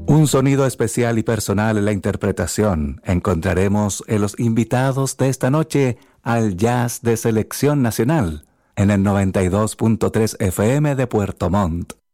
Un sonido especial y personal en la interpretación encontraremos en los invitados de esta noche al Jazz de Selección Nacional en el 92.3 FM de Puerto Montt.